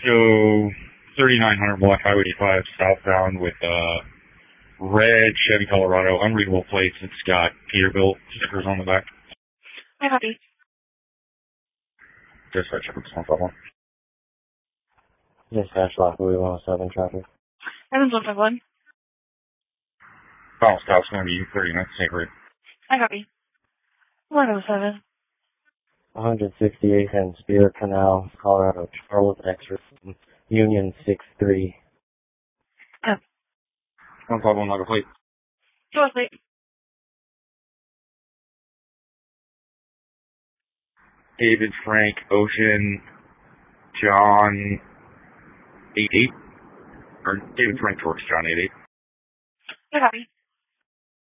So, 3900 Block Highway 85 southbound with red Chevy Colorado, unreadable plates. It's got Peterbilt stickers on the back. I copy. Dispatch, no problem. Dispatch, Lockwood 107 traffic. Evans 151. Final stop's going to be 30 minutes, same route. I copy. 107. 168 and Spear Canal, Colorado, Charlotte Extra, Union 63. No problem, like a plate. Go plate. David, Frank, Ocean, John, 88. Or David, Frank, George, John, 88. I copy.